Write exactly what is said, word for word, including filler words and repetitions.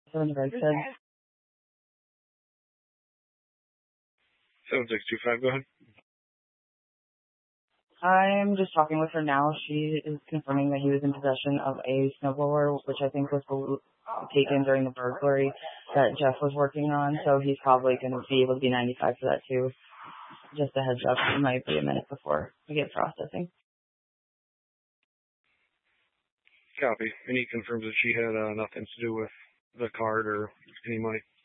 Seven Greg said. seven six two five, go ahead. I'm just talking with her now. She is confirming that he was in possession of a snowblower, which I think was taken during the burglary that Jeff was working on, so he's probably going to be able to be ninety-five for that too. Just a heads up, it might be a minute before we get processing. Copy. And he confirms that she had uh, nothing to do with the card or any money.